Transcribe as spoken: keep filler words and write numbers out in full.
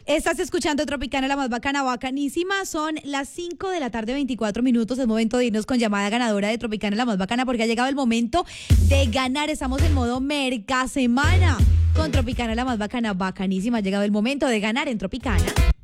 Estás escuchando Tropicana, la más bacana, bacanísima. Son las cinco de la tarde, veinticuatro minutos. Es momento de irnos con llamada ganadora de Tropicana, la más bacana, porque ha llegado el momento de ganar. Estamos en modo merca semana con Tropicana, la más bacana, bacanísima. Ha llegado el momento de ganar en Tropicana.